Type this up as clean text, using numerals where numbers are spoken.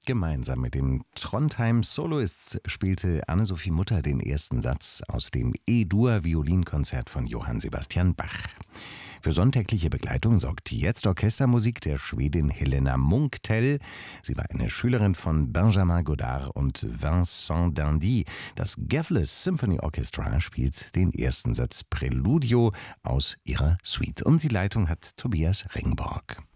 Gemeinsam mit den Trondheim Soloists spielte Anne-Sophie Mutter den ersten Satz aus dem E-Dur-Violinkonzert von Johann Sebastian Bach. Für sonntägliche Begleitung sorgt jetzt Orchestermusik der Schwedin Helena Munktell. Sie war eine Schülerin von Benjamin Godard und Vincent d'Indy. Das Gavles Symphony Orchestra spielt den ersten Satz Preludio aus ihrer Suite. Und die Leitung hat Tobias Ringborg.